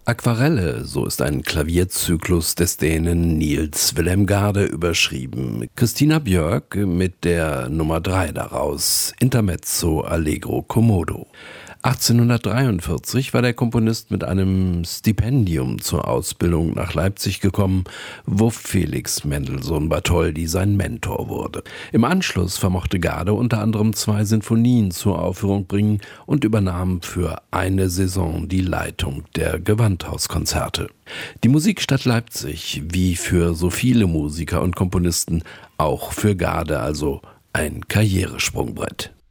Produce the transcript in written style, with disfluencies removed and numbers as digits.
Aquarelle, so ist ein Klavierzyklus des Dänen Niels Wilhelm Gade überschrieben. Christina Björk mit der Nummer 3 daraus, Intermezzo Allegro Commodo. 1843 war der Komponist mit einem Stipendium zur Ausbildung nach Leipzig gekommen, wo Felix Mendelssohn Bartholdy sein Mentor wurde. Im Anschluss vermochte Gade unter anderem 2 Sinfonien zur Aufführung bringen und übernahm für eine Saison die Leitung der Gewandhauskonzerte. Die Musikstadt Leipzig, wie für so viele Musiker und Komponisten, auch für Gade also ein Karrieresprungbrett.